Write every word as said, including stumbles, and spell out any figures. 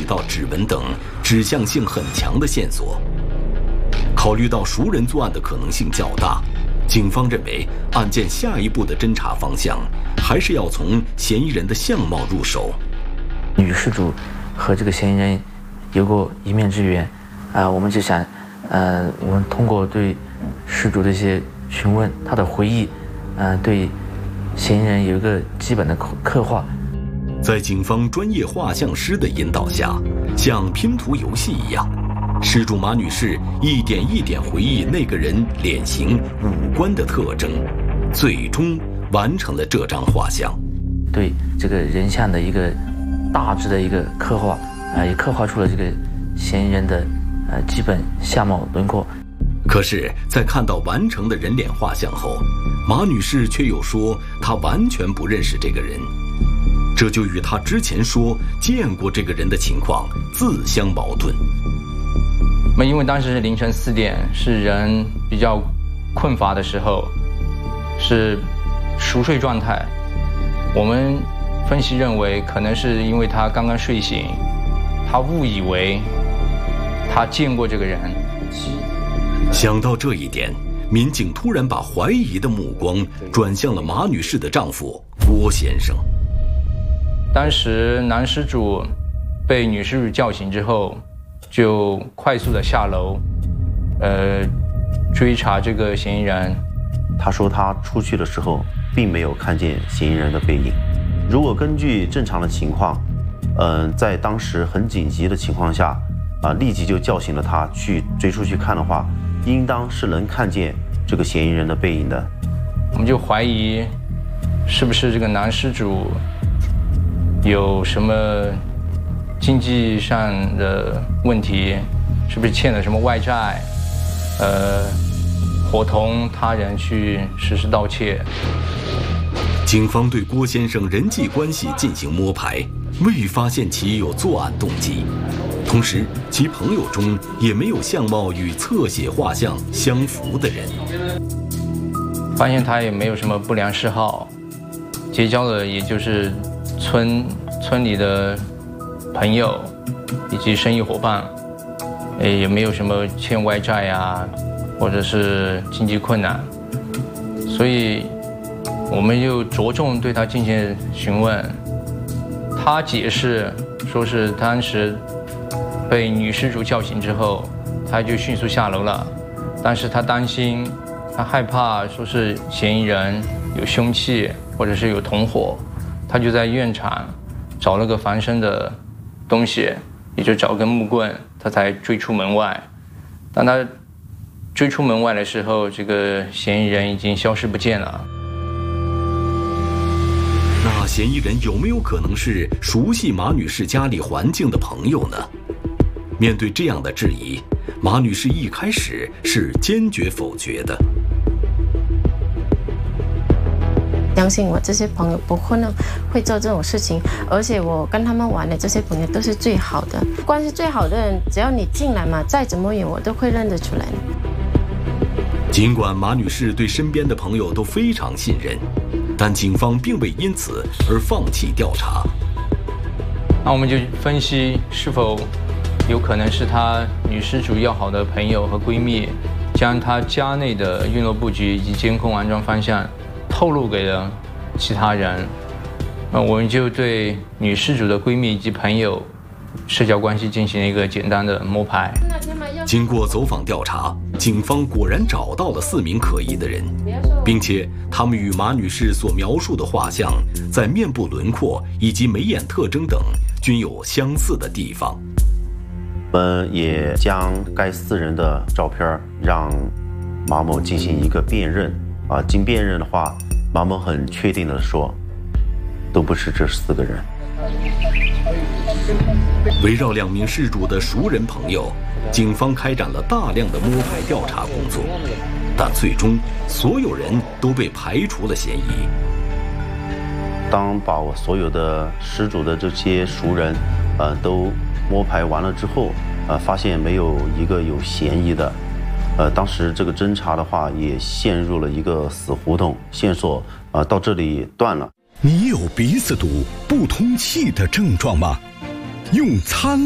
到指纹等指向性很强的线索。考虑到熟人作案的可能性较大，警方认为案件下一步的侦查方向还是要从嫌疑人的相貌入手。 女事主和这个嫌疑人有过一面之缘，啊、呃，我们就想，呃，我们通过对事主的一些询问，他的回忆，呃，对嫌疑人有一个基本的刻画。 在警方专业画像师的引导下，像拼图游戏一样，事主马女士一点一点回忆那个人脸型、五官的特征，最终完成了这张画像。 对这个人像的一个大致的一个刻画，啊、呃，也刻画出了这个嫌疑人的呃基本相貌轮廓。 可是，在看到完成的人脸画像后，马女士却又说她完全不认识这个人，这就与她之前说见过这个人的情况自相矛盾。 那因为当时是凌晨四点，是人比较困乏的时候，是熟睡状态。我们分析认为，可能是因为他刚刚睡醒，他误以为他见过这个人。 想到这一点，民警突然把怀疑的目光转向了马女士的丈夫郭先生。 当时男失主被女失主叫醒之后，就快速的下楼，呃，追查这个嫌疑人。 他说他出去的时候并没有看见嫌疑人的背影。如果根据正常的情况，嗯、呃，在当时很紧急的情况下，啊、呃，立即就叫醒了他去追出去看的话，应当是能看见这个嫌疑人的背影的。 我们就怀疑，是不是这个男失主有什么经济上的问题，是不是欠了什么外债，呃，伙同他人去实施盗窃。 警方对郭先生人际关系进行摸排，未发现其有作案动机，同时其朋友中也没有相貌与侧写画像相符的人。 发现他也没有什么不良嗜好，结交的也就是村村里的朋友以及生意伙伴，也没有什么欠外债呀，或者是经济困难，所以我们就着重对他进行询问。他解释说是当时被女失主叫醒之后，他就迅速下楼了，但是他担心，他害怕说是嫌疑人有凶器或者是有同伙，他就在院场找了个防身的东西，也就找根木棍，他才追出门外。当他追出门外的时候，这个嫌疑人已经消失不见了。 那嫌疑人有没有可能是熟悉马女士家里环境的朋友呢？面对这样的质疑，马女士一开始是坚决否决的。 相信我，这些朋友不可能会做这种事情，而且我跟他们玩的这些朋友都是最好的，关系最好的人，只要你进来嘛，再怎么远我都会认得出来的。 尽管马女士对身边的朋友都非常信任，但警方并未因此而放弃调查。 那我们就分析是否有可能是她女失主要好的朋友和闺蜜，将她家内的运作布局以及监控安装方向透露给了其他人。那我们就对女失主的闺蜜以及朋友社交关系进行了一个简单的摸排。 经过走访调查，警方果然找到了四名可疑的人，并且他们与马女士所描述的画像在面部轮廓以及眉眼特征等均有相似的地方。 我们也将该四人的照片让马某进行一个辨认啊，经辨认的话，马某很确定的说，都不是这四个人。 围绕两名事主的熟人朋友，警方开展了大量的摸排调查工作，但最终所有人都被排除了嫌疑。 当把我所有的失主的这些熟人，呃，都摸排完了之后，呃，发现没有一个有嫌疑的。呃，当时这个侦查的话也陷入了一个死胡同，线索呃到这里断了。 你有鼻子堵、不通气的症状吗？用参